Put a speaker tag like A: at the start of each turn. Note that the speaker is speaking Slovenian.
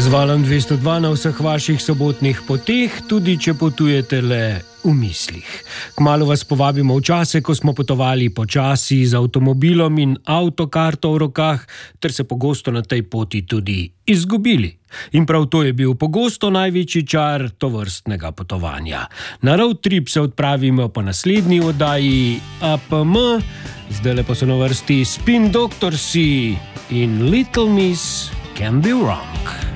A: Z valom 202 na vseh vaših sobotnih poteh, tudi če potujete le v mislih. Kmalu vas povabimo v čase, ko smo potovali počasi z avtomobilom in avtokarto v rokah, ter se pogosto na tej poti tudi izgubili. In prav to je bil pogosto največji čar tovrstnega potovanja. Na road trip se odpravimo po naslednji oddaji APM, zdajle pa so na vrsti Spin Doctorsi in Little Miss Can Be Wrong.